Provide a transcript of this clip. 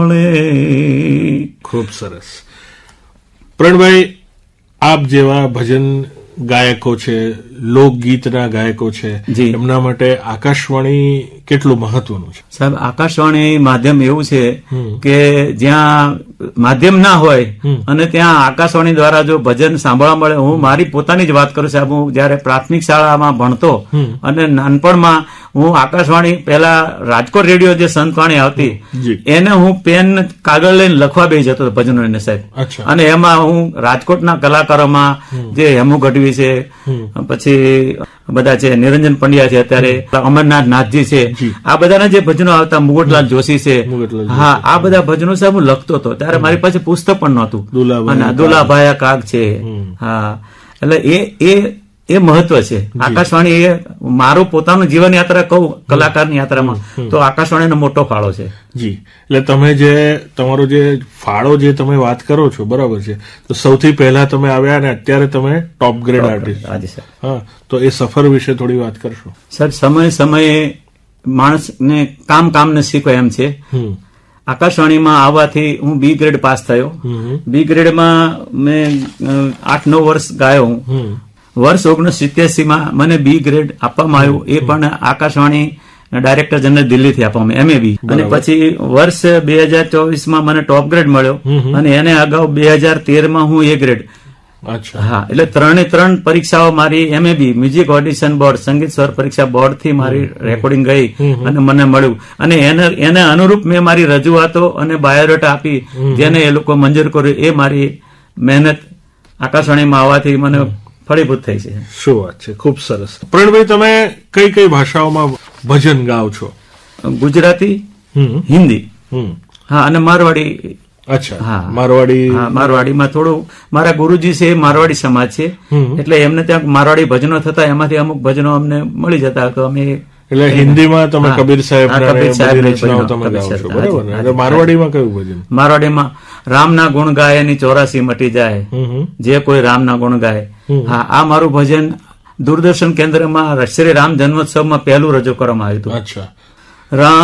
ખૂબ સરસ. પ્રણભાઈ, આપ જેવા ભજન ગાયકો છે, લોકગીતના ગાયકો છે, એમના માટે આકાશવાણી કેટલું મહત્વનું છે? સાહેબ, આકાશવાણી માધ્યમ એવું છે કે જ્યાં માધ્યમ ના હોય અને ત્યાં આકાશવાણી દ્વારા જો ભજન સાંભળવા મળે. હું મારી પોતાની જ વાત કરું સાહેબ. હું જયારે પ્રાથમિક શાળામાં ભણતો અને નાનપણમાં હું આકાશવાણી પહેલા રાજકોટ રેડિયો જે સંતવાણી આવતી એને હું પેન કાગળ લઈને લખવા બેસી જતો હતો ભજનોને સાહેબ. અને એમાં હું રાજકોટના કલાકારોમાં જે હેમુ ગઢવી છે, પછી બધા છે નિરંજન પંડ્યા છે, અત્યારે અમરનાથ નાથજી છે, આ બધાના જે ભજનો આવતા, મુગટલાલ જોશી છે, હા, આ બધા ભજનો સાહેબ હું લખતો હતો. ત્યારે મારી પાસે પુસ્તક પણ નહોતું. દુલાભાયા કાગ છે, હા. એટલે એ મહત્વ છે. આકાશવાણી એ મારું પોતાનું જીવન યાત્રા કહું કલાકારની યાત્રામાં તો આકાશવાણીનો મોટો ફાળો છે. જી, એટલે તમે જે તમારો જે ફાળો જે તમે વાત કરો છો, બરાબર છે, તો સૌથી પહેલા તમે આવ્યા અને અત્યારે તમે ટોપ ગ્રેડ આર્ટિસ્ટ. હા, તો એ સફર વિશે થોડી વાત કરશો. સર, સમયે માણસને કામને શીખવાય એમ છે. આકાશવાણીમાં આવવાથી હું બી ગ્રેડ પાસ થયો. બી ગ્રેડમાં મેં 8-9 વર્ષ ગાયો હું. વર્ષ 1987માં મને બી ગ્રેડ આપવામાં આવ્યું. એ પણ આકાશવાણી ડાયરેક્ટર જનરલ દિલ્હીથી આપવામાં, MAB. અને પછી વર્ષ 2024માં મને ટોપ ગ્રેડ મળ્યો અને એને અગાઉ 2013માં હું A ગ્રેડ. હા, એટલે 3 પરીક્ષાઓ મારી MAB મ્યુઝિક ઓડિશન બોર્ડ, સંગીત સ્વર પરીક્ષા બોર્ડ થી મારી રેકોર્ડિંગ ગઈ અને મને મળ્યું. અને એને અનુરૂપ મેં મારી રજૂઆતો અને બાયોડેટા આપી, જેને એ લોકો મંજૂર કર્યું. એ મારી મહેનત આકાશવાણીમાં આવવાથી મને ફળીભૂત થઈ છે. શું વાત છે, ખૂબ સરસ. પ્રણભાઈ, તમે કઈ ભાષાઓમાં ભજન ગાઓ છો? ગુજરાતી, હિન્દી, હા, અને મારવાડી. અચ્છા, હા, મારવાડી. હા, મારવાડીમાં થોડું. મારા ગુરુજી છે એ મારવાડી સમાજ છે, એટલે એમને ત્યાં મારવાડી ભજનો થતા, એમાંથી અમુક ભજનો અમને મળી જતા. તો અમે એટલે હિન્દીમાં તમે કબીર સાહેબ મારવાડીમાં કયું ભજન? મારવાડીમાં રામના ગુણ ગાય એની 84 મટી જાય, જે કોઈ રામના ગુણ ગાય. હા, આ મારું ભજન દૂરદર્શન કેન્દ્રમાં શ્રી રામ જન્મોત્સવમાં પહેલું રજૂ કરવામાં આવ્યું હતું. અચ્છા. રામ